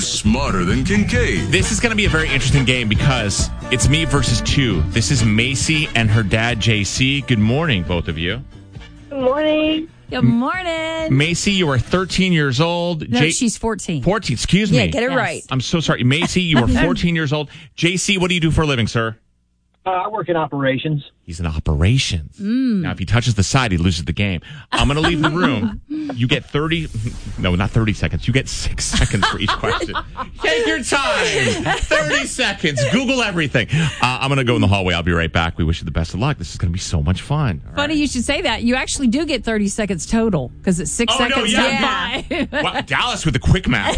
Who's smarter than Kincaid? This is going to be a very interesting game because it's me versus two. This is Macy and her dad, JC. Good morning, both of you. Good morning. Good morning. Macy, you are 13 years old. No, she's 14. 14, excuse me. Yeah, get it right. I'm so sorry. Macy, you are 14 years old. JC, what do you do for a living, sir? I work in operations. He's in operations. Now, if he touches the side, he loses the game. I'm going to leave the room. You get 30, no, not 30 seconds. You get 6 seconds for each question. Take your time. 30 seconds. Google everything. I'm going to go in the hallway. I'll be right back. We wish you the best of luck. This is going to be so much fun. All Funny right. you should say that. You actually do get 30 seconds total because it's 6 seconds. No, yeah. Wow, Dallas with the quick math.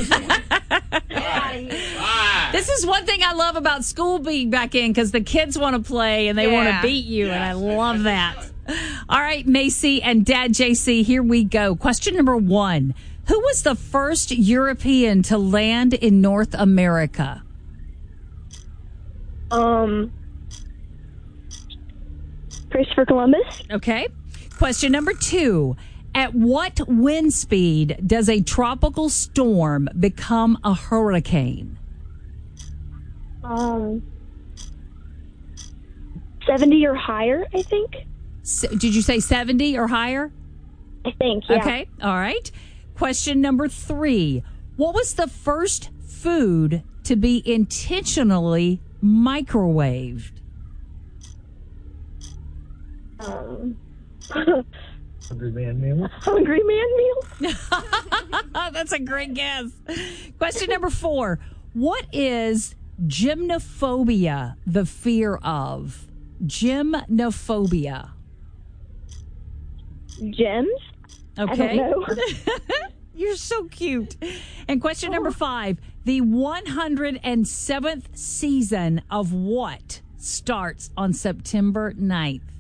This is one thing I love about school being back in because the kids want to play and they want to beat you, and I love that. All right, Macy and Dad JC, here we go. Question number 1. Who was the first European to land in North America? Christopher Columbus. Okay. Question number 2. At what wind speed does a tropical storm become a hurricane? 70 or higher, I think. Did you say 70 or higher? I think, yeah. Okay. All right. Question number 3. What was the first food to be intentionally microwaved? Hungry man meal. Hungry man meal. That's a great guess. Question number 4. What is gymnophobia the fear of? Gymnophobia. Gems? Okay. I don't know. You're so cute. And question number 5. The 107th season of what starts on September 9th?